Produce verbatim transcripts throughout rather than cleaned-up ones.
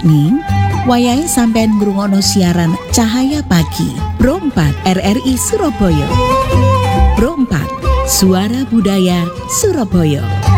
Cakning, wayahe sampean ngrungokno siaran Cahaya Pagi Pro empat R R I Surabaya. Pro empat, Suara Budaya Surabaya.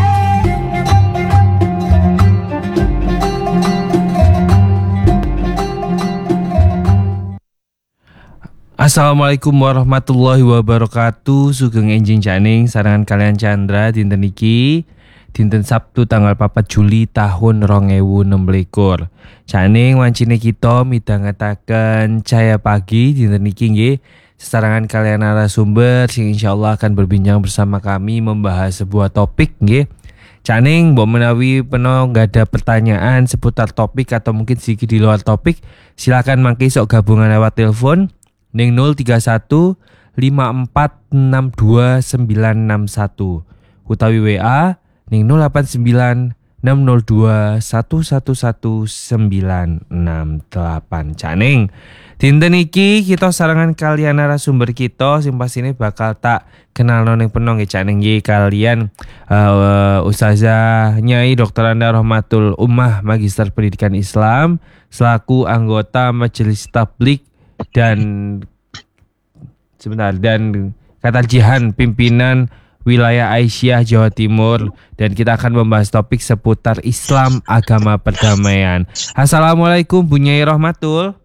Assalamualaikum warahmatullahi wabarakatuh. Sugeng enjing Cakning sarangan kalian Chandra dinten iki dinten Sabtu tanggal papat Juli tahun rong ewu enem likur. Cakning wancine kita midhangetaken Cahaya Pagi dinten iki nggih sesarangan kalian narasumber sing insyaallah akan berbincang bersama kami membahas sebuah topik nggih. Cakning mbok menawi peno nggak ada pertanyaan seputar topik atau mungkin sedikit di luar topik, silakan mangke sok gabungan lewat telepon ning nol tiga satu lima empat enam dua sembilan enam satu utawi W A ning nol delapan sembilan enam nol dua satu satu satu sembilan enam delapan. Cakning dinten iki kita sarangan kalian narasumber kita sing pasine bakal tak kenal ning penong nggih Cakning nggih kalian uh, Ustazah Nyai Doktor Anda Rahmatul Ummah Magister Pendidikan Islam selaku anggota Majelis Tablik dan sebentar dan Katarjihan pimpinan wilayah Aisyah Jawa Timur, dan kita akan membahas topik seputar Islam agama perdamaian. Assalamualaikum Bu Nyai Rahmatul.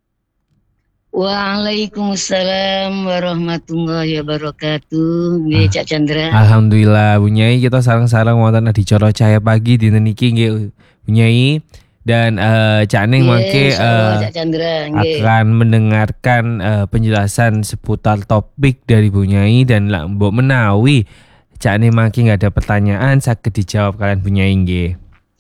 Waalaikumsalam warahmatullahi wabarakatuh. Nggih Cak Chandra. Alhamdulillah Bu Nyai, kita sareng-sareng wonten adicara Cahaya Pagi dinten iki nggih Bu Nyai. Dan uh, Cakning mangke uh, akan mendengarkan uh, penjelasan seputar topik dari Bu Nyai, dan lah mbok menawi Cakning mangke nggak ada pertanyaan saged dijawab kalian Bu Nyai nggih.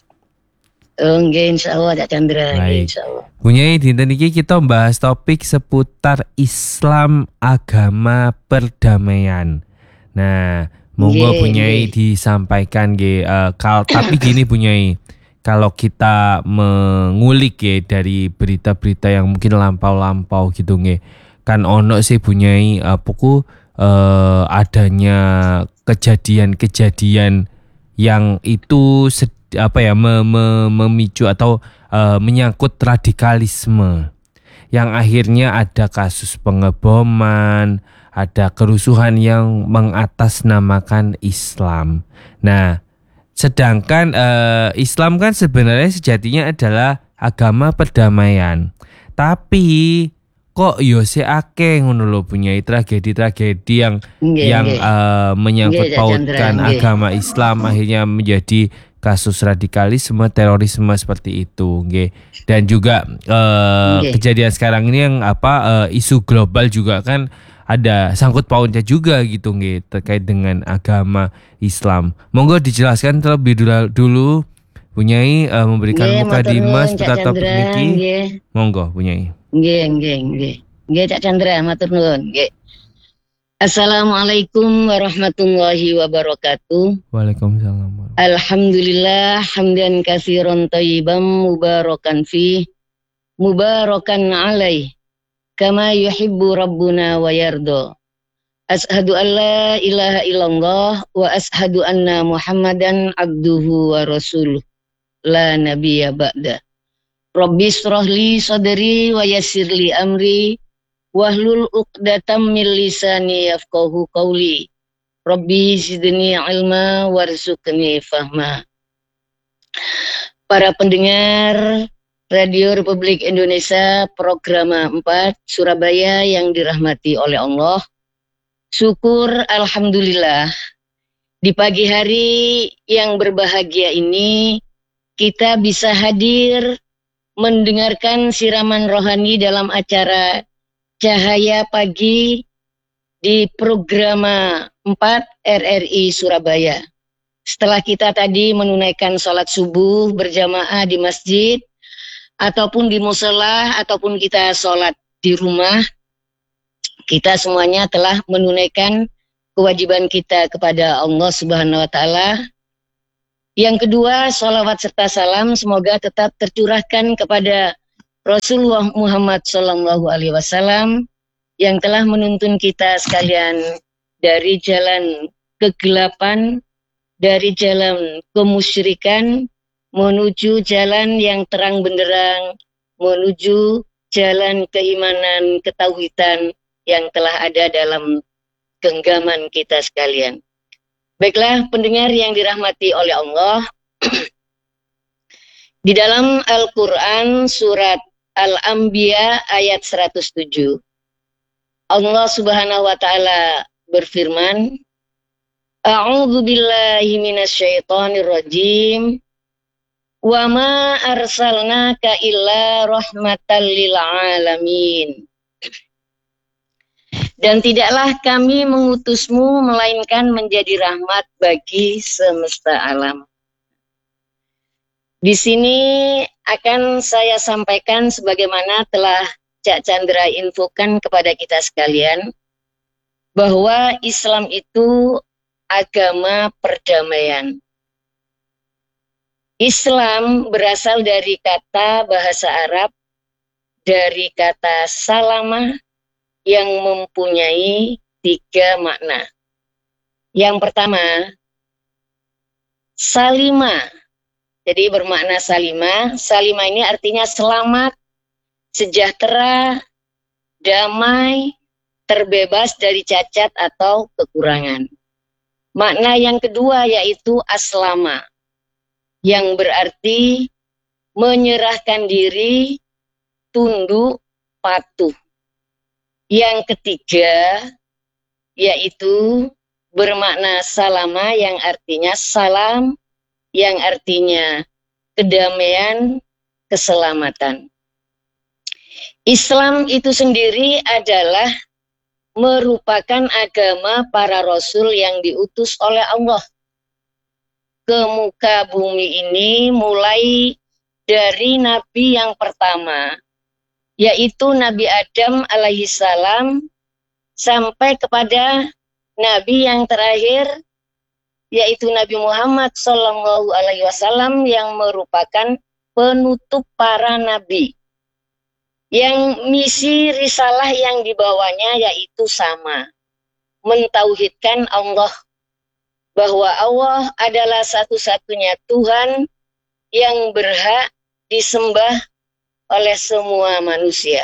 Oh nggih insyaallah Cak Chandra. Baik. Insyaallah. Bu Nyai dinten iki kita membahas topik seputar Islam agama perdamaian. Nah, monggo Bu Nyai disampaikan nggih uh, kal tapi gini Bu Nyai. Kalau kita mengulik ya dari berita-berita yang mungkin lampau-lampau gitu nggih, kan ono sih Bu Nyai apa ku uh, adanya kejadian-kejadian yang itu sed, apa ya me, me, memicu atau uh, menyangkut radikalisme yang akhirnya ada kasus pengeboman, ada kerusuhan yang mengatasnamakan Islam. Nah, sedangkan uh, Islam kan sebenarnya sejatinya adalah agama perdamaian. Tapi kok yo se akeh ngono lho punya tragedi-tragedi yang nge, yang nge. Uh, menyangkut nge, pautkan nge. agama Islam akhirnya menjadi kasus radikalisme, terorisme seperti itu, nggih. Dan juga uh, kejadian sekarang ini yang apa uh, isu global juga kan ada sangkut pautnya juga gitu nggih terkait dengan agama Islam. Monggo dijelaskan terlebih dulu, dulu Bu Nyai uh, memberikan mukadimah seputar topik niki. Monggo Bu Nyai. Nggih nggih nggih. Nggih Cak Chandra matur nuwun nggih. Assalamualaikum warahmatullahi wabarakatuh. Waalaikumsalam. Alhamdulillah hamdan katsiran thayyiban mubarakan fi mubarakan alaih. Kama yuhibbu rabbuna wa yardo. Ashadu an la ilaha illallah wa ashadu anna muhammadan abduhu wa rasuluh. La nabiyya ba'da. Rabbi shrahli sadri wa yassirli amri. Wahlul uqdatam min lisani yafqahu qawli. Rabbi zidni ilma warzuqni fahma. Para pendengar Radio Republik Indonesia Program empat Surabaya yang dirahmati oleh Allah. Syukur alhamdulillah di pagi hari yang berbahagia ini kita bisa hadir mendengarkan siraman rohani dalam acara Cahaya Pagi di Program empat R R I Surabaya. Setelah kita tadi menunaikan sholat subuh berjamaah di masjid ataupun di musala, ataupun kita sholat di rumah, kita semuanya telah menunaikan kewajiban kita kepada Allah Subhanahu wa Ta'ala. Yang kedua, sholawat serta salam semoga tetap tercurahkan kepada Rasulullah Muhammad Sallallahu Alaihi Wasallam yang telah menuntun kita sekalian dari jalan kegelapan, dari jalan kemusyrikan, menuju jalan yang terang benderang, menuju jalan keimanan, ketauhidan yang telah ada dalam genggaman kita sekalian. Baiklah pendengar yang dirahmati oleh Allah, di dalam Al-Quran surat Al-Anbiya ayat seratus tujuh, Allah Subhanahu wa Ta'ala berfirman, A'udzu billahi minasyaitonir rajim. Wa ma arsalnaka illa rahmatan lil alamin. Dan tidaklah kami mengutusmu melainkan menjadi rahmat bagi semesta alam. Di sini akan saya sampaikan sebagaimana telah Cak Chandra infokan kepada kita sekalian, bahwa Islam itu agama perdamaian. Islam berasal dari kata bahasa Arab, dari kata salama yang mempunyai tiga makna. Yang pertama, salima. Jadi bermakna salima. Salima ini artinya selamat, sejahtera, damai, terbebas dari cacat atau kekurangan. Makna yang kedua yaitu aslama, yang berarti menyerahkan diri, tunduk, patuh. Yang ketiga yaitu bermakna salama, yang artinya salam, yang artinya kedamaian, keselamatan. Islam itu sendiri adalah merupakan agama para rasul yang diutus oleh Allah ke muka bumi ini, mulai dari nabi yang pertama, yaitu Nabi Adam alaihissalam, sampai kepada nabi yang terakhir, yaitu Nabi Muhammad Shallallahu Alaihi Wasallam, yang merupakan penutup para nabi. Yang misi risalah yang dibawanya yaitu sama, mentauhidkan Allah, bahwa Allah adalah satu-satunya Tuhan yang berhak disembah oleh semua manusia.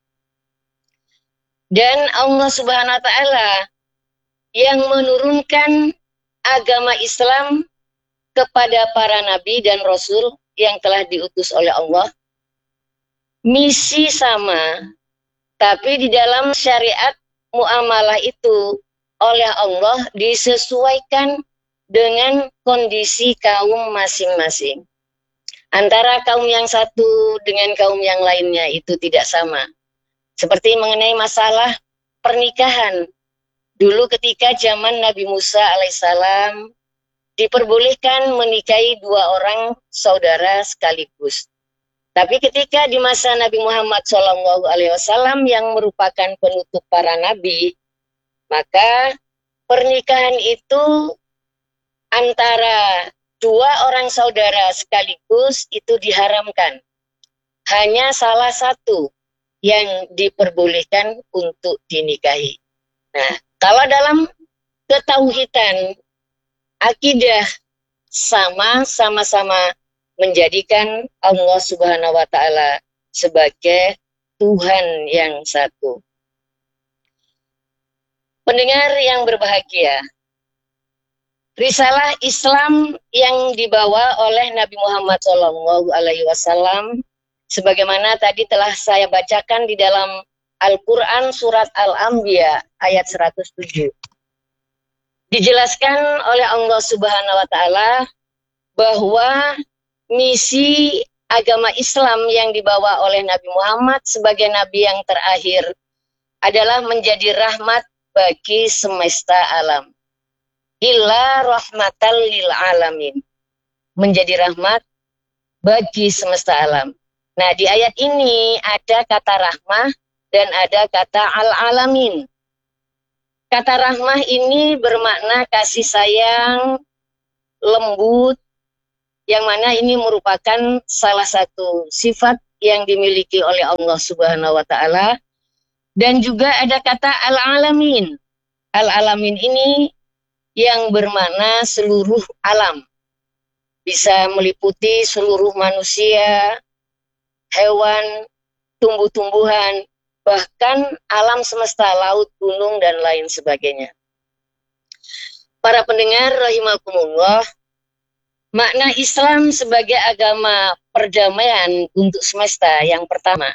Dan Allah Subhanahu wa Ta'ala yang menurunkan agama Islam kepada para nabi dan rasul yang telah diutus oleh Allah. Misi sama, tapi di dalam syariat muamalah itu oleh Allah disesuaikan dengan kondisi kaum masing-masing. Antara kaum yang satu dengan kaum yang lainnya itu tidak sama. Seperti mengenai masalah pernikahan. Dulu ketika zaman Nabi Musa alaihissalam diperbolehkan menikahi dua orang saudara sekaligus. Tapi ketika di masa Nabi Muhammad shallallahu alaihi wasallam yang merupakan penutup para nabi, maka pernikahan itu antara dua orang saudara sekaligus itu diharamkan. Hanya salah satu yang diperbolehkan untuk dinikahi. Nah, kalau dalam ketauhidan, akidah sama, sama-sama menjadikan Allah Subhanahu wa Ta'ala sebagai Tuhan yang satu. Pendengar yang berbahagia, risalah Islam yang dibawa oleh Nabi Muhammad shallallahu alaihi wasallam, sebagaimana tadi telah saya bacakan di dalam Al-Quran surat Al-Anbiya ayat seratus tujuh. Dijelaskan oleh Allah Subhanahu wa Ta'ala bahwa misi agama Islam yang dibawa oleh Nabi Muhammad sebagai nabi yang terakhir adalah menjadi rahmat bagi semesta alam. Illa rahmatan lil alamin. Menjadi rahmat bagi semesta alam. Nah, di ayat ini ada kata rahmah dan ada kata al-alamin. Kata rahmah ini bermakna kasih sayang, lembut, yang mana ini merupakan salah satu sifat yang dimiliki oleh Allah Subhanahu wa Ta'ala. Dan juga ada kata al-alamin. Al-alamin ini yang bermakna seluruh alam. bisa meliputi seluruh manusia, hewan, tumbuh-tumbuhan, bahkan alam semesta, laut, gunung, dan lain sebagainya. Para pendengar rahimakumullah, makna Islam sebagai agama perdamaian untuk semesta yang pertama.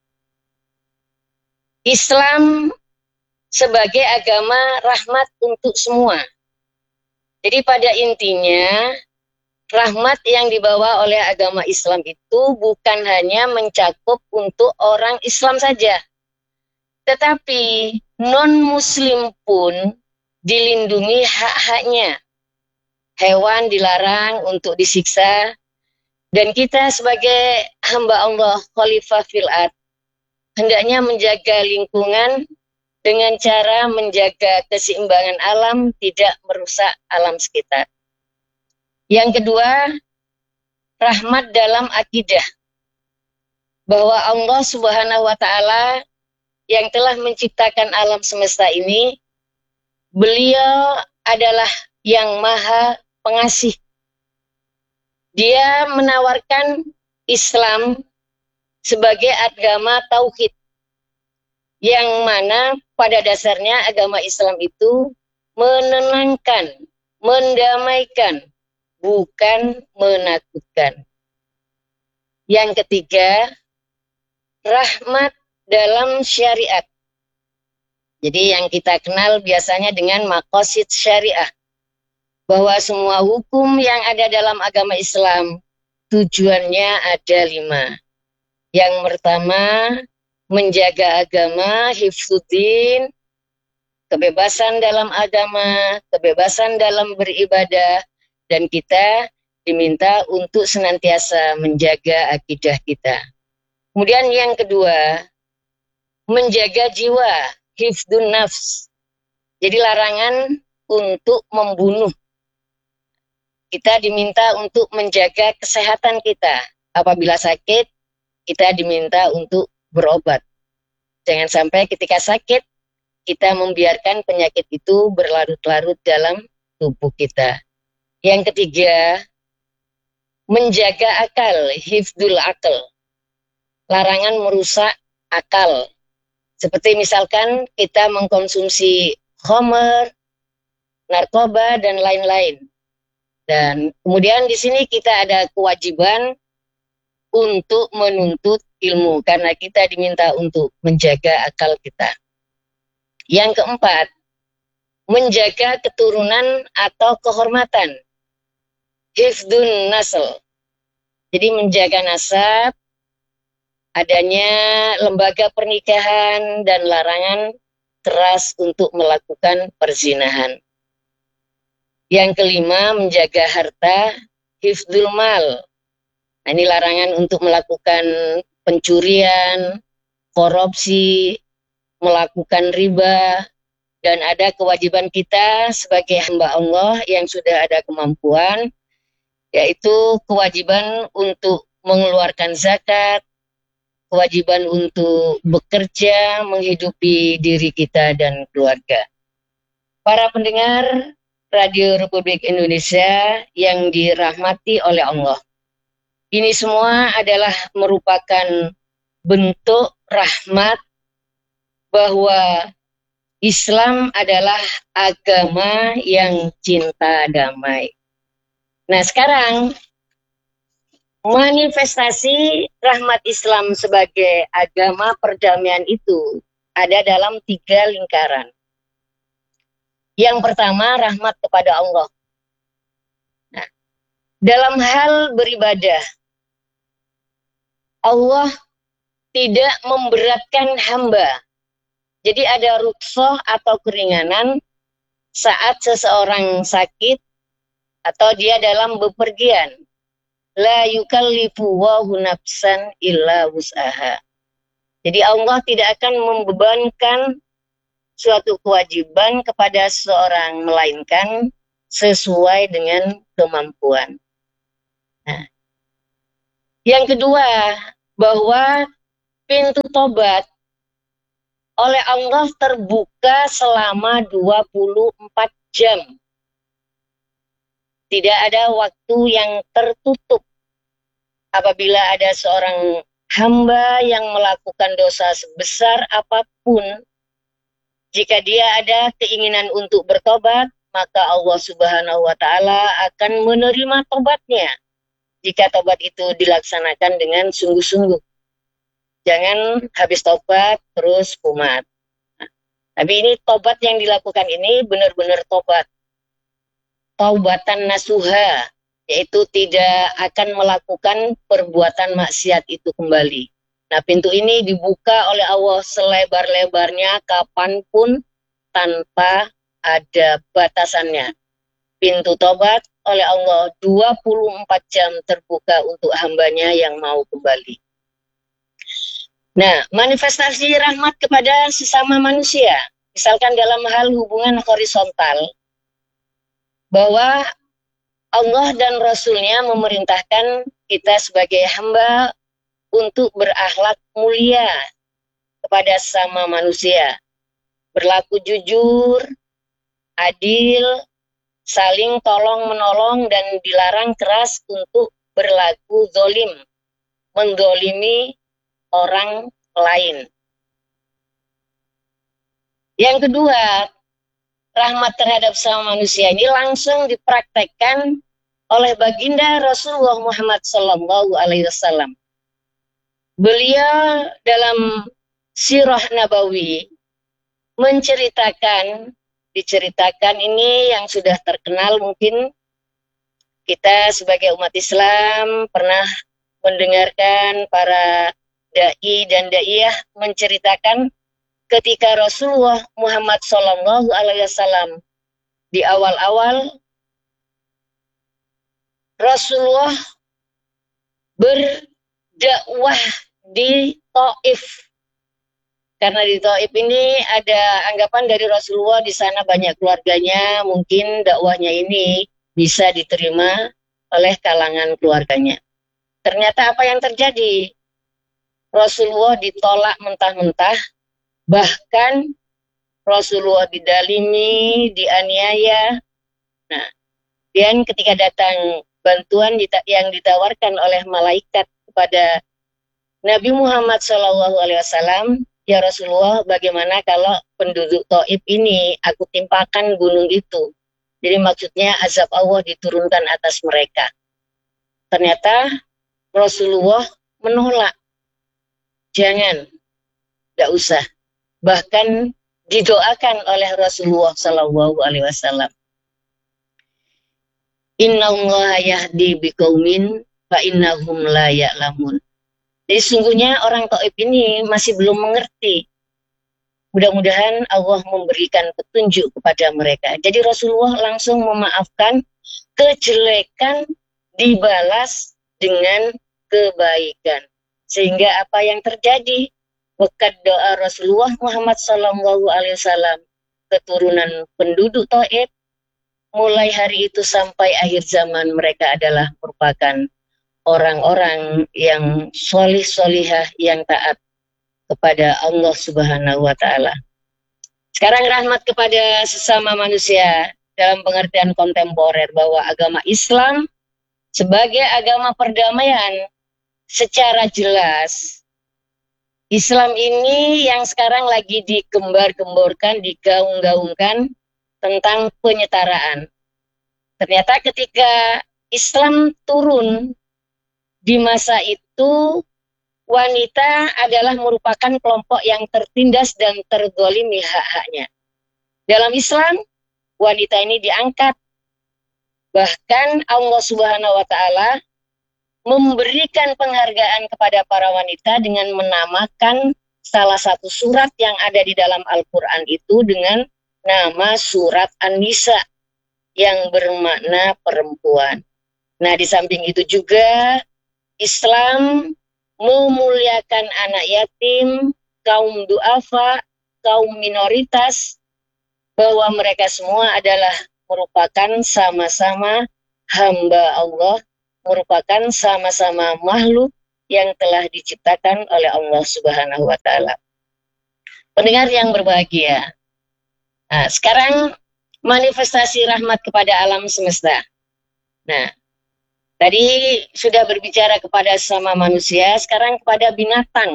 Islam sebagai agama rahmat untuk semua. Jadi pada intinya, rahmat yang dibawa oleh agama Islam itu bukan hanya mencakup untuk orang Islam saja, tetapi non-Muslim pun dilindungi hak-haknya. Hewan dilarang untuk disiksa, dan kita sebagai hamba Allah, khalifah fil ard, hendaknya menjaga lingkungan dengan cara menjaga keseimbangan alam, tidak merusak alam sekitar. Yang kedua, rahmat dalam akidah, bahwa Allah Subhanahu wa Ta'ala yang telah menciptakan alam semesta ini, beliau adalah yang maha pengasih. Dia menawarkan Islam sebagai agama tauhid, yang mana pada dasarnya agama Islam itu menenangkan, mendamaikan, bukan menakutkan. Yang ketiga, rahmat dalam syariat. Jadi yang kita kenal biasanya dengan maqasid syariah, bahwa semua hukum yang ada dalam agama Islam tujuannya ada lima. Yang pertama, menjaga agama, hifdzuddin, kebebasan dalam agama, kebebasan dalam beribadah, dan kita diminta untuk senantiasa menjaga akidah kita. Kemudian yang kedua, menjaga jiwa, hifdzun nafs. Jadi larangan untuk membunuh. Kita diminta untuk menjaga kesehatan kita. Apabila sakit, kita diminta untuk berobat. Jangan sampai ketika sakit, kita membiarkan penyakit itu berlarut-larut dalam tubuh kita. Yang ketiga, menjaga akal, hifdzul akal. Larangan merusak akal. Seperti misalkan kita mengkonsumsi khamr, narkoba, dan lain-lain. Dan kemudian di sini kita ada kewajiban untuk menuntut ilmu, karena kita diminta untuk menjaga akal kita. Yang keempat, menjaga keturunan atau kehormatan, hifdzun nasl. Jadi menjaga nasab, adanya lembaga pernikahan, dan larangan keras untuk melakukan perzinahan. Yang kelima, menjaga harta, hifdzul mal. Nah, ini larangan untuk melakukan pencurian, korupsi, melakukan riba, dan ada kewajiban kita sebagai hamba Allah yang sudah ada kemampuan, yaitu kewajiban untuk mengeluarkan zakat, kewajiban untuk bekerja, menghidupi diri kita dan keluarga. Para pendengar Radio Republik Indonesia yang dirahmati oleh Allah, ini semua adalah merupakan bentuk rahmat bahwa Islam adalah agama yang cinta damai. Nah, sekarang manifestasi rahmat Islam sebagai agama perdamaian itu ada dalam tiga lingkaran. Yang pertama, rahmat kepada Allah. Nah, dalam hal beribadah, Allah tidak memberatkan hamba. Jadi ada rukhsah atau keringanan saat seseorang sakit atau dia dalam bepergian. La yukallifu wahu nafsan illa wus'aha. Jadi Allah tidak akan membebankan suatu kewajiban kepada seseorang, melainkan sesuai dengan kemampuan. Nah, yang kedua, bahwa pintu tobat oleh Allah terbuka selama dua puluh empat jam. Tidak ada waktu yang tertutup apabila ada seorang hamba yang melakukan dosa sebesar apapun. Jika dia ada keinginan untuk bertobat, maka Allah Subhanahu wa Ta'ala akan menerima tobatnya. Jika tobat itu dilaksanakan dengan sungguh-sungguh. Jangan habis tobat terus kumat. Nah, tapi ini tobat yang dilakukan ini benar-benar tobat. Taubatan nasuha, yaitu tidak akan melakukan perbuatan maksiat itu kembali. Nah, pintu ini dibuka oleh Allah selebar-lebarnya kapanpun tanpa ada batasannya. Pintu tobat oleh Allah dua puluh empat jam terbuka untuk hambanya yang mau kembali. Nah, manifestasi rahmat kepada sesama manusia, misalkan dalam hal hubungan horizontal, bahwa Allah dan Rasul-Nya memerintahkan kita sebagai hamba untuk berakhlak mulia kepada sesama manusia, berlaku jujur, adil, saling tolong-menolong, dan dilarang keras untuk berlaku zolim, mendolimi orang lain. Yang kedua, rahmat terhadap sama manusia ini langsung dipraktekkan oleh baginda Rasulullah Muhammad Sallallahu Alaihi Wasallam. Beliau dalam sirah Nabawi menceritakan, diceritakan ini yang sudah terkenal, mungkin kita sebagai umat Islam pernah mendengarkan para dai dan daiyah menceritakan ketika Rasulullah Muhammad Sallallahu Alaihi Wasallam di awal-awal Rasulullah berdakwah di Taif. Karena di Taif ini ada anggapan dari Rasulullah, di sana banyak keluarganya, mungkin dakwahnya ini bisa diterima oleh kalangan keluarganya. Ternyata apa yang terjadi? Rasulullah ditolak mentah-mentah, bahkan Rasulullah didalimi, dianiaya. Nah, dan ketika datang bantuan yang ditawarkan oleh malaikat kepada Nabi Muhammad shallallahu alaihi wasallam, ya Rasulullah, bagaimana kalau penduduk Taif ini aku timpakan gunung itu? Jadi maksudnya azab Allah diturunkan atas mereka. Ternyata Rasulullah menolak. Jangan, tidak usah. Bahkan didoakan oleh Rasulullah Sallallahu Alaihi Wasallam. Inna Allah yahdi biqaumin fa innahum la ya'lamun. Jadi sungguhnya orang Taif ini masih belum mengerti. Mudah-mudahan Allah memberikan petunjuk kepada mereka. Jadi Rasulullah langsung memaafkan, kejelekan dibalas dengan kebaikan. Sehingga apa yang terjadi? Berkat doa Rasulullah Muhammad Sallallahu Alaihi Wasallam, keturunan penduduk Taif, mulai hari itu sampai akhir zaman mereka adalah merupakan orang-orang yang solih-solihah, yang taat kepada Allah Subhanahu Wa Taala. Sekarang rahmat kepada sesama manusia dalam pengertian kontemporer, bahwa agama Islam sebagai agama perdamaian secara jelas. Islam ini yang sekarang lagi digembar-gemborkan, digaung-gaungkan tentang penyetaraan. Ternyata ketika Islam turun di masa itu, wanita adalah merupakan kelompok yang tertindas dan tergolimi hak-haknya. Dalam Islam, wanita ini diangkat. Bahkan Allah Subhanahu wa Ta'ala memberikan penghargaan kepada para wanita dengan menamakan salah satu surat yang ada di dalam Al-Quran itu dengan nama surat An-Nisa, yang bermakna perempuan. Nah, di samping itu juga Islam memuliakan anak yatim, kaum duafa, kaum minoritas, bahwa mereka semua adalah merupakan sama-sama hamba Allah, merupakan sama-sama makhluk yang telah diciptakan oleh Allah Subhanahu wa Ta'ala. Pendengar yang berbahagia, nah, sekarang manifestasi rahmat kepada alam semesta. Nah, tadi sudah berbicara kepada sama manusia, sekarang kepada binatang.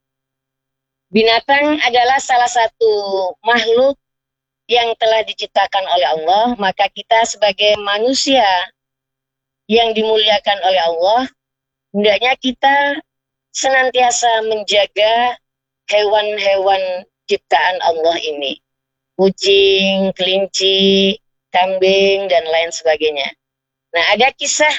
Binatang adalah salah satu makhluk yang telah diciptakan oleh Allah, maka kita sebagai manusia yang dimuliakan oleh Allah, hendaknya kita senantiasa menjaga hewan-hewan ciptaan Allah ini. Kucing, kelinci, kambing, dan lain sebagainya. Nah, ada kisah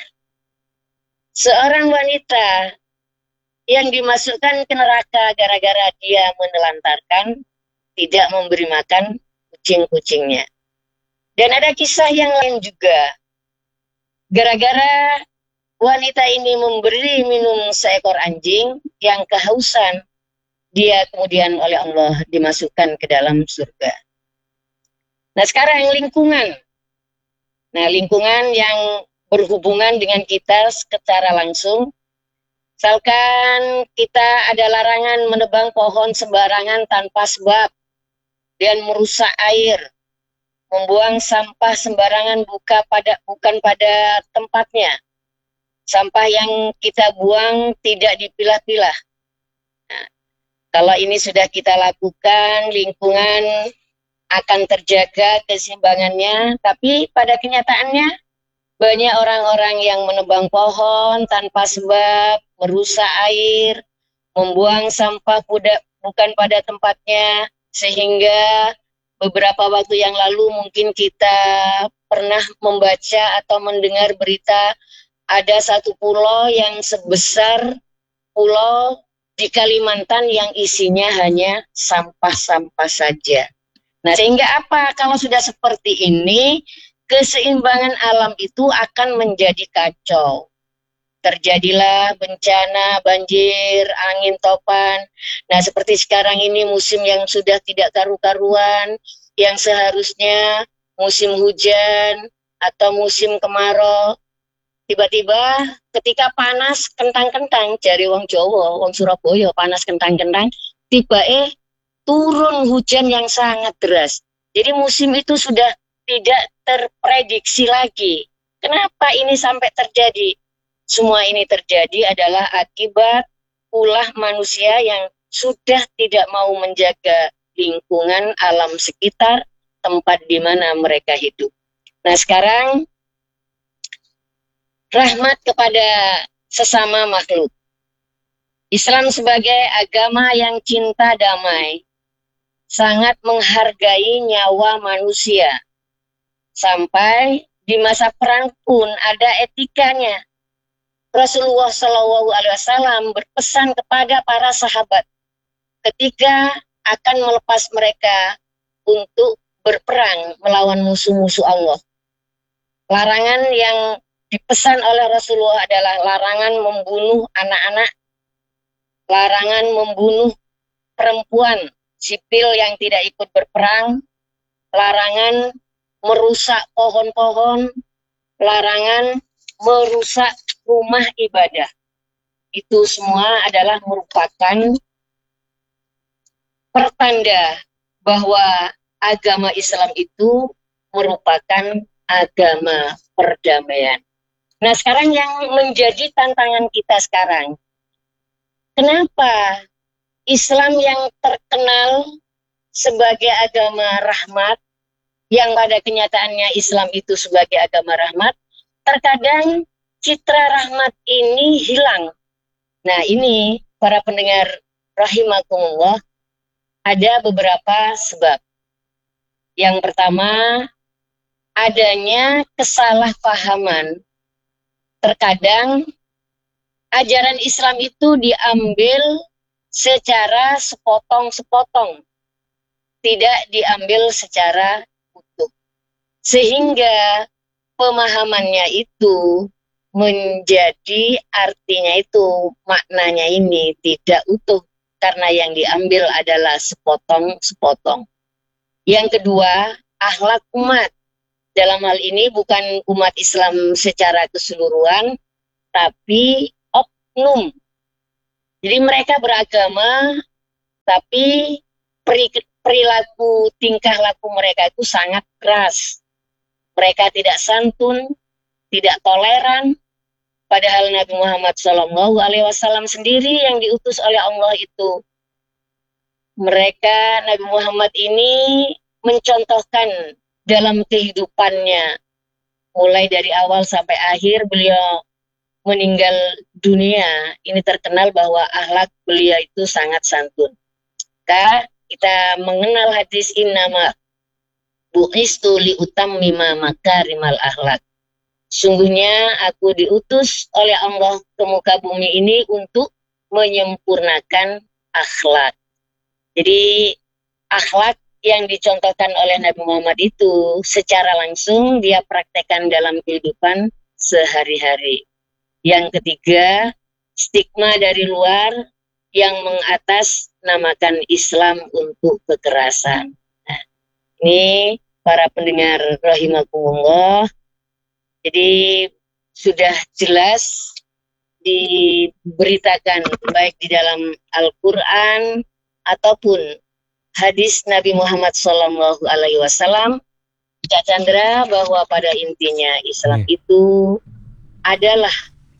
seorang wanita yang dimasukkan ke neraka gara-gara dia menelantarkan, tidak memberi makan kucing-kucingnya. Dan ada kisah yang lain juga. Gara-gara wanita ini memberi minum seekor anjing yang kehausan, dia kemudian oleh Allah dimasukkan ke dalam surga. Nah, sekarang lingkungan. Nah, lingkungan yang berhubungan dengan kita secara langsung. Misalkan kita ada larangan menebang pohon sembarangan tanpa sebab dan merusak air. Membuang sampah sembarangan buka pada, bukan pada tempatnya. Sampah yang kita buang tidak dipilah-pilah. Nah, kalau ini sudah kita lakukan, lingkungan akan terjaga keseimbangannya. Tapi pada kenyataannya, banyak orang-orang yang menebang pohon tanpa sebab, merusak air, membuang sampah bukan pada tempatnya, sehingga beberapa waktu yang lalu mungkin kita pernah membaca atau mendengar berita ada satu pulau yang sebesar pulau di Kalimantan yang isinya hanya sampah-sampah saja. Nah, sehingga apa? Kalau sudah seperti ini, keseimbangan alam itu akan menjadi kacau. Terjadilah bencana, banjir, angin topan. Nah, seperti sekarang ini musim yang sudah tidak karu-karuan, yang seharusnya musim hujan atau musim kemarau. Tiba-tiba ketika panas kentang-kentang, jari wong Jawa, wong Surabaya, panas kentang-kentang, tiba eh turun hujan yang sangat deras. Jadi musim itu sudah tidak terprediksi lagi. Kenapa ini sampai terjadi? Semua ini terjadi adalah akibat ulah manusia yang sudah tidak mau menjaga lingkungan alam sekitar tempat di mana mereka hidup. Nah, sekarang rahmat kepada sesama makhluk. Islam sebagai agama yang cinta damai, sangat menghargai nyawa manusia. Sampai di masa perang pun ada etikanya. Rasulullah shallallahu alaihi wasallam berpesan kepada para sahabat ketika akan melepas mereka untuk berperang melawan musuh-musuh Allah. Larangan yang dipesan oleh Rasulullah adalah larangan membunuh anak-anak, larangan membunuh perempuan sipil yang tidak ikut berperang, larangan merusak pohon-pohon, larangan merusak rumah ibadah. Itu semua adalah merupakan pertanda bahwa agama Islam itu merupakan agama perdamaian. Nah, sekarang yang menjadi tantangan kita sekarang, kenapa Islam yang terkenal sebagai agama rahmat, yang pada kenyataannya Islam itu sebagai agama rahmat, terkadang citra rahmat ini hilang. Nah, ini para pendengar rahimakumullah, ada beberapa sebab. Yang pertama, adanya kesalahpahaman. Terkadang ajaran Islam itu diambil secara sepotong-sepotong, tidak diambil secara utuh. Sehingga pemahamannya itu menjadi artinya itu, maknanya ini tidak utuh, karena yang diambil adalah sepotong-sepotong. Yang kedua, akhlak umat. Dalam hal ini bukan umat Islam secara keseluruhan, tapi oknum. Jadi mereka beragama, tapi perilaku, tingkah laku mereka itu sangat keras. Mereka tidak santun, tidak toleran. Padahal Nabi Muhammad Shallallahu Alaihi Wasallam sendiri yang diutus oleh Allah itu, mereka Nabi Muhammad ini mencontohkan dalam kehidupannya, mulai dari awal sampai akhir beliau meninggal dunia. Ini terkenal bahwa akhlak beliau itu sangat santun. Maka kita mengenal hadis innama bu'istu li utammima makarimal akhlak. Sungguhnya aku diutus oleh Allah ke muka bumi ini untuk menyempurnakan akhlak. Jadi akhlak yang dicontohkan oleh Nabi Muhammad itu secara langsung dia praktekkan dalam kehidupan sehari-hari. Yang ketiga, stigma dari luar yang mengatasnamakan Islam untuk kekerasan. Nah, ini para pendengar rahimakumullah. Jadi sudah jelas diberitakan baik di dalam Al-Quran ataupun hadis Nabi Muhammad Shallallahu Alaihi Wasallam, Cak Chandra, bahwa pada intinya Islam yeah. itu adalah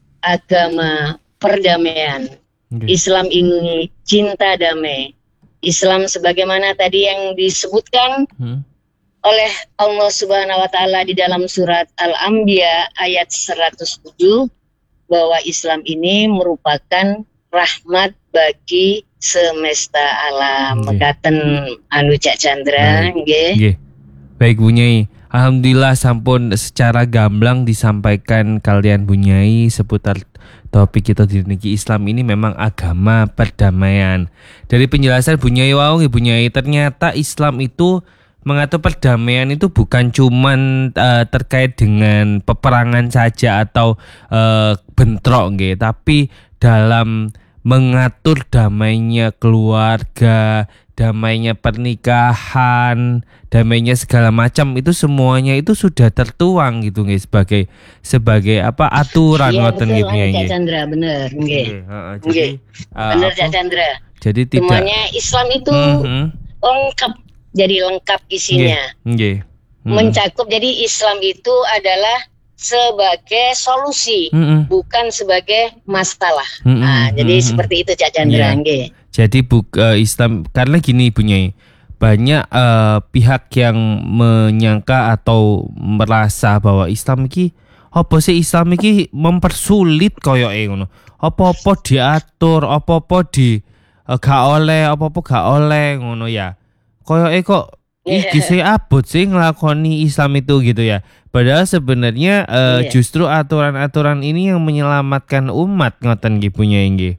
agama perdamaian. Okay. Islam ini cinta damai. Islam sebagaimana tadi yang disebutkan hmm. oleh Allah Subhanahu wa taala di dalam surat Al-Anbiya ayat seratus tujuh, bahwa Islam ini merupakan rahmat bagi semesta alam. Mekaten anu Cak Chandra nggih. Nggih. Baik Bu Nyai, alhamdulillah sampun secara gamblang disampaikan kalian Bu Nyai seputar topik kita di negeri Islam ini memang agama perdamaian. Dari penjelasan Bu Nyai wau Bu Nyai, ternyata Islam itu mengatur perdamaian itu bukan cuman uh, terkait dengan peperangan saja atau uh, bentrok nggih, tapi dalam mengatur damainya keluarga, damainya pernikahan, damainya segala macam, itu semuanya itu sudah tertuang gitu nggih, sebagai sebagai apa aturan ngoten nggih. Iya, Cak Chandra, bener nggih. Heeh, jadi uh, bener Cak Chandra. Jadi tidak semuanya Islam itu mm-hmm. lengkap. Jadi lengkap isinya, okay. Okay. Hmm. mencakup. Jadi Islam itu adalah sebagai solusi, mm-hmm. bukan sebagai masalah. Mm-hmm. Nah, jadi mm-hmm. seperti itu Cak Chandra. Yeah. Jadi buk, uh, Islam, karena gini Bu Nyai, banyak uh, pihak yang menyangka atau merasa bahwa Islam ini apa sih, Islam ini mempersulit koyoke ngono. Apa-apa diatur, apa-apa di uh, gak oleh, apa-apa gak oleh ngono ya. Koyoke kok iki sih abot sih ngelakoni Islam itu gitu ya. Padahal sebenarnya uh, yeah. justru aturan-aturan ini yang menyelamatkan umat ngoten nggih punya nggih.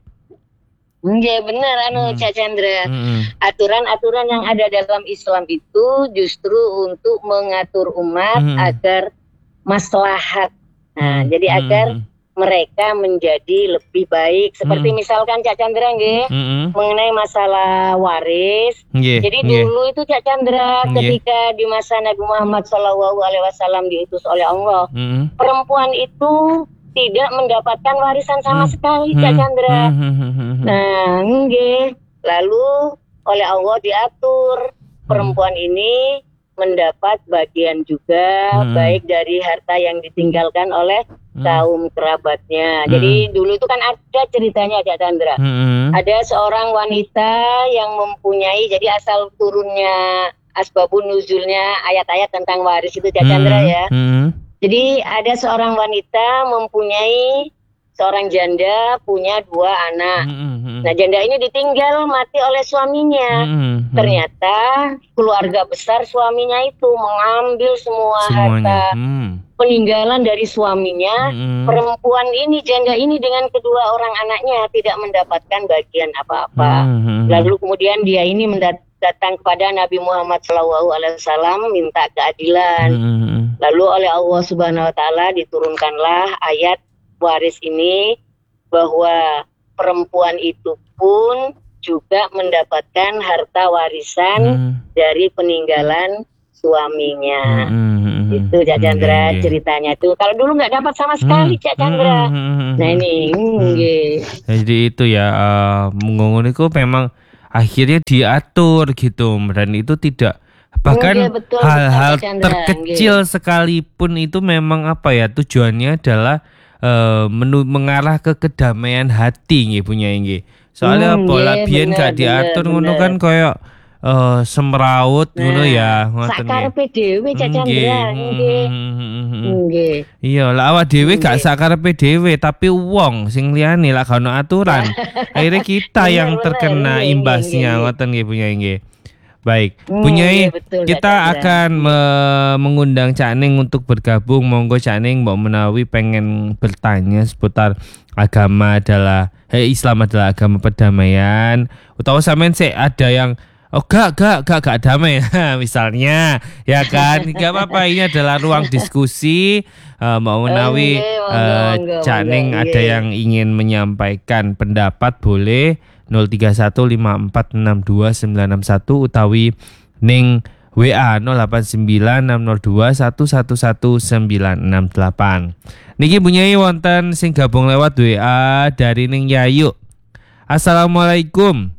Nggih bener anu hmm. Cak Chandra. Hmm. Aturan-aturan yang ada dalam Islam itu justru untuk mengatur umat hmm. agar maslahat. Nah, hmm. jadi agar hmm. mereka menjadi lebih baik. Seperti hmm. misalkan Cak Chandra nggih, hmm. mengenai masalah waris. Yeah. Jadi yeah. dulu itu Cak Chandra yeah. ketika di masa Nabi Muhammad Shallallahu Alaihi Wasallam diutus oleh Allah, hmm. perempuan itu tidak mendapatkan warisan sama hmm. sekali Cak Chandra. Hmm. Nah, nggih. Lalu oleh Allah diatur perempuan hmm. ini mendapat bagian juga hmm. baik dari harta yang ditinggalkan oleh hmm. kaum kerabatnya. Hmm. Jadi dulu itu kan ada ceritanya Cak Chandra. Hmm. Ada seorang wanita yang mempunyai, jadi asal turunnya asbabun nuzulnya ayat-ayat tentang waris itu Cak Chandra hmm. ya. Hmm. Jadi ada seorang wanita mempunyai seorang janda punya dua anak. Mm-hmm. Nah janda ini ditinggal mati oleh suaminya. Mm-hmm. Ternyata keluarga besar suaminya itu mengambil semua Semuanya. harta mm. peninggalan dari suaminya. Mm-hmm. Perempuan ini, janda ini dengan kedua orang anaknya tidak mendapatkan bagian apa-apa. Mm-hmm. Lalu kemudian dia ini mendat- datang kepada Nabi Muhammad shallallahu alaihi wasallam minta keadilan. Mm-hmm. Lalu oleh Allah Subhanahu Wa Taala diturunkanlah ayat waris ini, bahwa perempuan itu pun juga mendapatkan harta warisan hmm. dari peninggalan suaminya. Hmm. Itu Cak Chandra hmm. ceritanya tuh. Kalau dulu nggak dapat sama sekali hmm. Cak Chandra. Hmm. Nah ini. Hmm. Jadi itu ya, uh, mengungun itu memang akhirnya diatur gitu, dan itu tidak Bahkan Nggih, betul, hal-hal betul, Chandra. terkecil sekalipun itu memang apa ya, tujuannya adalah eh, menu, mengarah ke kedamaian hati nggih punya nggih. Soalnya Hmm, bola nggih, biyen bener, gak bener, diatur ngono bener. kan koyo eh, semrawut ngono ya, Nah, ngoten nggih. sakarepe dhewe Cak Chandra, Nggih. nggih. Nggih. Iya, lah awak dhewe gak Nggih. sakarepe dhewe, tapi wong sing liyane lah gak ono aturan. Akhirnya kita Bener, yang bener, terkena nggih, nggih, imbasnya, nggih. ngoten nggih punya nggih. Baik, Hmm, Bunyai, nggih, betul, Cak kita Chandra. akan me- mengundang Cak Ning untuk bergabung. Monggo Cak Ning mbok menawi pengen bertanya seputar agama adalah eh, Islam adalah agama perdamaian. Utawa sampean sih ada yang oh gak gak gak gak damai misalnya ya kan, gak apa-apa, ini adalah ruang diskusi. Eh, Mbak Menawi Nggih, monggo, eh, monggo, Cak monggo, Ning ada nggih. yang ingin menyampaikan pendapat boleh nol tiga satu lima empat enam dua sembilan enam satu utawi ning W A nol delapan sembilan enam nol dua satu satu satu sembilan enam delapan. Niki punyai wonten sing gabung lewat W A dari ning Yayu. Assalamualaikum.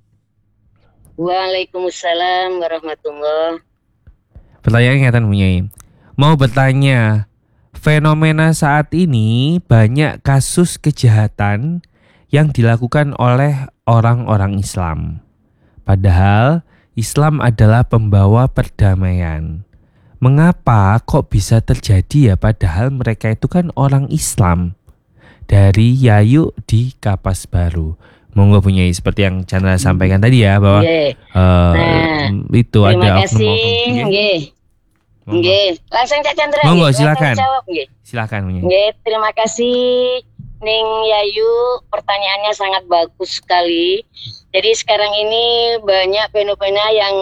Waalaikumsalam warahmatullahi. Pertanyaan ngeten punyai. Mau bertanya, fenomena saat ini banyak kasus kejahatan yang dilakukan oleh orang-orang Islam. Padahal Islam adalah pembawa perdamaian. Mengapa kok bisa terjadi ya, padahal mereka itu kan orang Islam? Dari Yayu di Kapas Baru. Monggo punyai seperti yang Chandra sampaikan tadi ya, bahwa Nggih. eh, Nah, itu Terima ada kasih. oknum-oknum. Nggih. Nggih. Monggo. Nggih. Langsung Cak Chandra. Monggo, nggih. silakan. Langsung jawab nggih. Silakan punyai. Nggih, terima kasih Ning Yayu, pertanyaannya sangat bagus sekali. Jadi sekarang ini banyak fenomena yang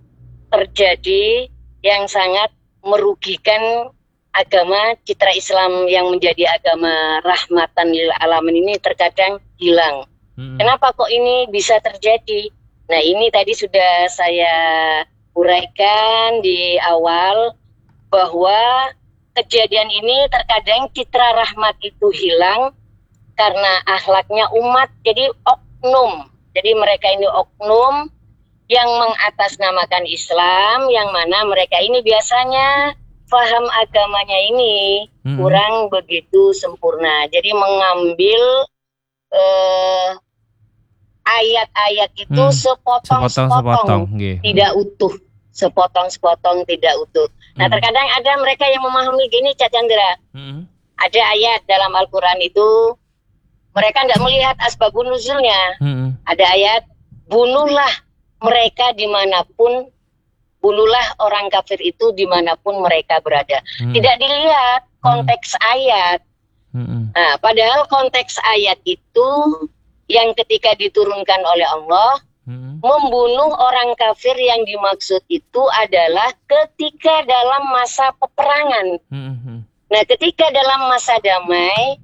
terjadi yang sangat merugikan agama, citra Islam yang menjadi agama rahmatan lil alamin ini terkadang hilang. Mm-mm. Kenapa kok ini bisa terjadi? Nah, ini tadi sudah saya uraikan di awal bahwa kejadian ini terkadang citra rahmat itu hilang karena akhlaknya umat jadi oknum. Jadi mereka ini oknum yang mengatasnamakan Islam, yang mana mereka ini biasanya paham agamanya ini Mm-mm. kurang begitu sempurna. Jadi mengambil eh, ayat-ayat itu Hmm, sepotong-sepotong, sepotong-sepotong, nggih. tidak utuh, sepotong-sepotong tidak utuh. Nah, Hmm. terkadang ada mereka yang memahami gini, Cak Chandra. Mm-mm. Ada ayat dalam Al-Quran itu mereka tidak melihat asbabun nuzulnya. Mm-mm. Ada ayat, bunuhlah mereka dimanapun, bunuhlah orang kafir itu dimanapun mereka berada. Hmm. Tidak dilihat konteks ayat. Mm-mm. Nah, padahal konteks ayat itu yang ketika diturunkan oleh Allah Mm-mm. membunuh orang kafir yang dimaksud itu adalah ketika dalam masa peperangan. Mm-mm. Nah, ketika dalam masa damai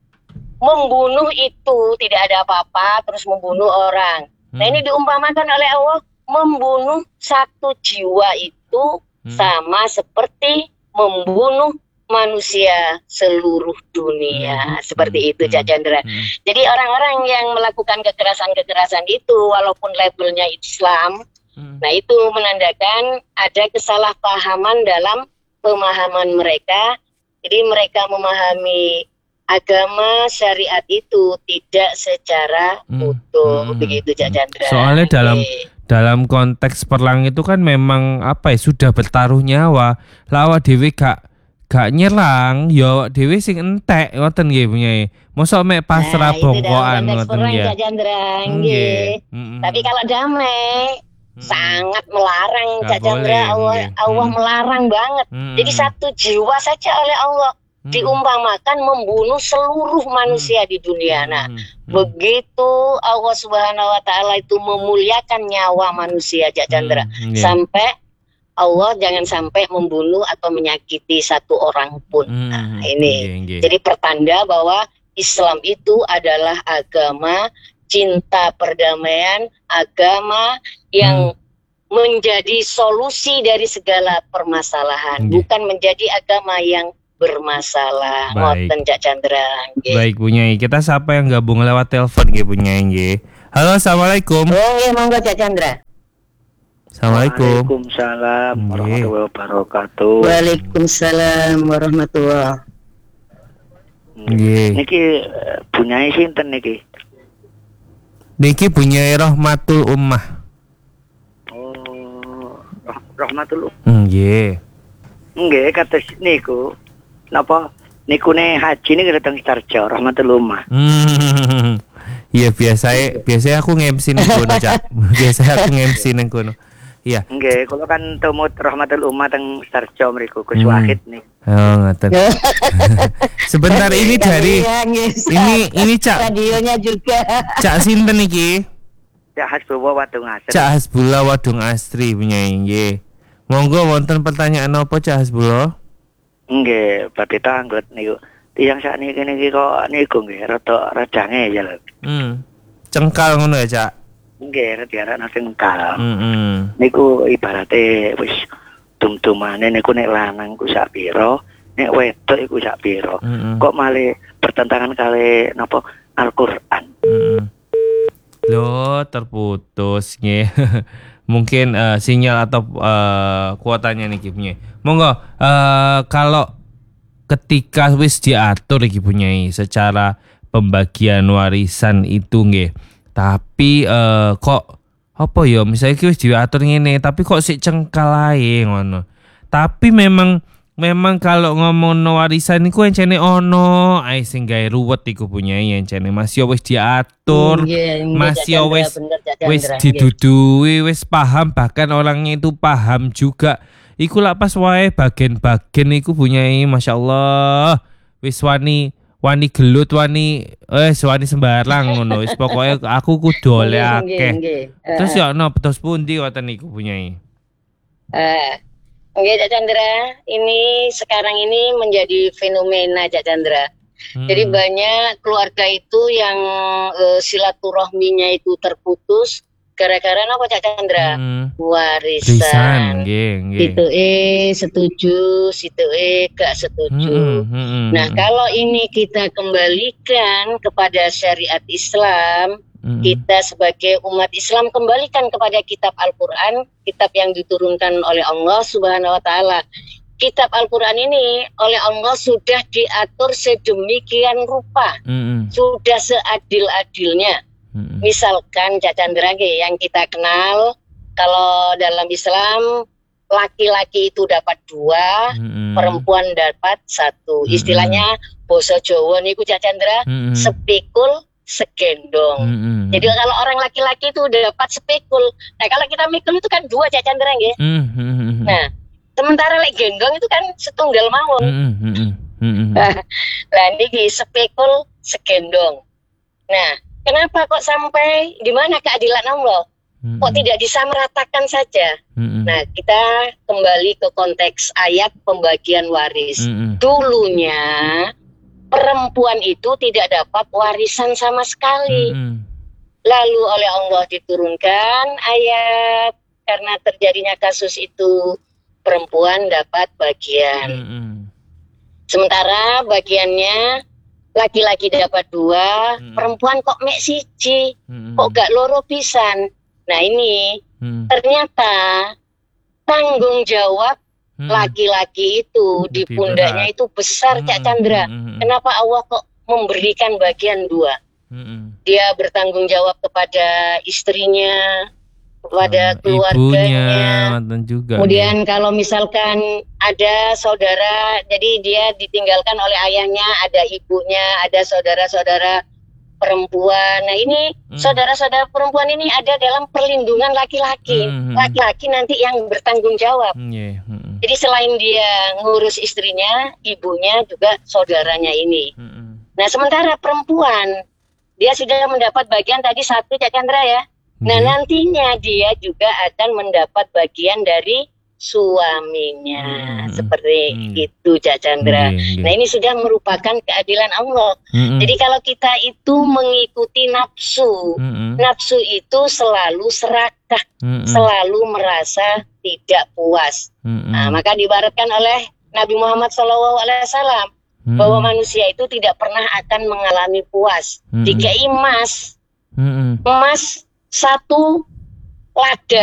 membunuh itu tidak ada apa-apa, terus membunuh orang. Nah, ini diumpamakan oleh Allah, membunuh satu jiwa itu Hmm. sama seperti membunuh manusia seluruh dunia. Hmm. Seperti itu, Hmm. Cak Chandra. Hmm. Jadi orang-orang yang melakukan kekerasan-kekerasan itu walaupun labelnya Islam, Mm. nah itu menandakan ada kesalahpahaman dalam pemahaman mereka. Jadi mereka memahami agama syariat itu tidak secara Hmm. utuh. Hmm. Begitu, Cak Chandra. Soalnya dalam Oke. dalam konteks perang itu kan memang apa ya, sudah bertaruh nyawa. Lawa dhewe gak gak nyerang, ya dhewe sing entek ngoten nggih punya. Mosok mek pasrah Nah, itu dalam bongkoan konteks ngoten perang, ya. Cak Chandra. Nggih. Nggih. Mm-mm. Tapi kalau damai Mm-mm. sangat melarang, Nggak Cak Chandra. boleh, Allah, nggih. Allah Hmm. melarang banget. Mm-mm. Jadi satu jiwa saja oleh Allah Mm-mm. diumpamakan membunuh seluruh manusia di dunia. Nah, Mm-mm. begitu Allah Subhanahu wa taala itu memuliakan nyawa manusia, Cak Chandra. Mm, iya. Sampai Allah jangan sampai membunuh atau menyakiti satu orang pun. Mm, Nah, ini. nggih, nggih. Jadi pertanda bahwa Islam itu adalah agama cinta perdamaian, agama yang menjadi solusi dari segala permasalahan, Nggih. bukan menjadi agama yang bermasalah. Baik. Ngoten, Cak Chandra. Nggih. Baik Bunyai, kita siapa yang gabung lewat telepon nggih Bunyai nggih. Halo, assalamualaikum. Oh, iya, monggo, Cak Chandra. Assalamualaikum. Waalaikumsalam Nggih. warahmatullahi wabarakatuh. Waalaikumsalam warahmatullahi. Nggih. Niki eh, punyai sinten niki? Niki punya Rahmatul Ummah. Oh, Rah- Rahmatullah. Nggih. Nggih, kados niku. Napa niku ne haji niki dateng Sarjo Rahmatullah. Hmm. Iya biasa biasa aku nge-M C nang kono, Cak. Biasa aku nge-M C nang kono. Iya. Nggih, kula kan tumut Rahmatul Ummah teng Sarjo mriku Gus Hmm. Wahid nih. Oh, ngaten. Sebentar ini dari ini ini Cak radionya juga. Cak sinten iki? Cak Hasbuwa Wadung Asri. Cak Hasbullah Wadung Astri punya nggih. Monggo wonten pertanyaan apa Cak Hasbullah? Nggih, badhe tanggut niku. Tiyang sakniki niki kok niku nggih rada radange ya lho. Hmm. Cengkal ngono ya, Cak. Nggih, rada ana sing engkal. Heeh. Niku ibarate wis dum-dumane niku nek lanang ku sak pira, nek wedok iku sak pira. Mm-mm. Kok malah bertentangan kali napa Al-Qur'an. Mm-mm. Loh, terputus nggih. Mungkin eh, sinyal atau eh, kuotanya nih punya. Monggo eh, kalau ketika wis diatur iki punyai secara pembagian warisan itu nggih. Tapi eh, kok apa ya misalnya iki wis diatur ngene tapi kok sik cengkal ae ngono. Tapi memang memang kalau ngomong warisan iku encene ono ae sing gawe ruwet iku punyai encene Mas yo wis diatur. Nggih, nggih, Mas Cak yo Chandra, wis bener, Cak wis Chandra, nggih. didudui wis paham bahkan orangnya itu paham juga. Iku lah pas wae bagian-bagian iku punyai Masya Allah wis wani wani gelut wani eh wani sembarang ngono wis pokoknya aku kudu oleh Nggih, akeh. nggih. Eh, Terus ya ono petos pundi wonten niku punyai. eh, Nggih, Cak Chandra, ini sekarang ini menjadi fenomena, Cak Chandra. Hmm. Jadi banyak keluarga itu yang eh, silaturahminya itu terputus gara-gara apa, Cak Chandra? Hmm. Warisan. Risan nggih nggih. Situ eh setuju, situ eh gak setuju. Hmm, hmm, hmm, Nah, hmm. kalau ini kita kembalikan kepada syariat Islam, Hmm. kita sebagai umat Islam kembalikan kepada kitab Al-Quran, kitab yang diturunkan oleh Allah Subhanahu wa Ta'ala. Kitab Al-Quran ini oleh Allah sudah diatur sedemikian rupa, Hmm, sudah seadil-adilnya. hmm. Misalkan Cak Chandra yang kita kenal, kalau dalam Islam laki-laki itu dapat dua, Hmm. perempuan dapat satu. Mm-mm. Istilahnya basa Jawa niku Cak Chandra, Mm-mm. sepikul segendong. Hmm. Jadi kalau orang laki-laki itu udah dapat sepikul. Nah, kalau kita mikul itu kan dua Cak Chandra nggih. Hmm, hmm, hmm. Nah, sementara lek gendong itu kan setunggal mawon. Hmm, hmm, hmm, hmm. Lah niki sepikul segendong. Nah, kenapa kok sampai di mana keadilan Allah? Hmm, Kok tidak disameratakan saja? hmm, Nah, kita kembali ke konteks ayat pembagian waris. hmm. Dulunya perempuan itu tidak dapat warisan sama sekali. Hmm, Lalu oleh Allah diturunkan ayat karena terjadinya kasus itu perempuan dapat bagian. hmm. Sementara bagiannya laki-laki dapat dua, Hmm. perempuan kok mek siji, Hmm. kok gak loro pisan. Nah ini Hmm. ternyata tanggung jawab Hmm. laki-laki itu di Lebih pundaknya berat. itu besar, Cak Hmm, Chandra. hmm, hmm. Kenapa Allah kok memberikan bagian dua? Hmm. Dia bertanggung jawab kepada istrinya, kepada Sama keluarganya. ibunya mantan juga. Kemudian kalau misalkan ada saudara, jadi dia ditinggalkan oleh ayahnya, ada ibunya, ada saudara-saudara perempuan. Nah ini Hmm. saudara-saudara perempuan ini ada dalam perlindungan laki-laki. Hmm. Laki-laki nanti yang bertanggung jawab. Hmm, yeah. hmm. Jadi selain dia ngurus istrinya, ibunya juga saudaranya ini. Hmm. Nah sementara perempuan, dia sudah mendapat bagian tadi satu, Cak Chandra ya. Nah Nggih. nantinya dia juga akan mendapat bagian dari suaminya. Hmm. Seperti Hmm. itu, Cak Chandra. Nggih, nggih. Nah ini sudah merupakan keadilan Allah. Hmm. Jadi kalau kita itu mengikuti nafsu, Hmm. nafsu itu selalu serakah, Hmm. selalu merasa tidak puas. Hmm. Nah, maka diibaratkan oleh Nabi Muhammad shallallahu alaihi wasallam Hmm. bahwa manusia itu tidak pernah akan mengalami puas. Hmm. Jika emas, Hmm. emas satu lada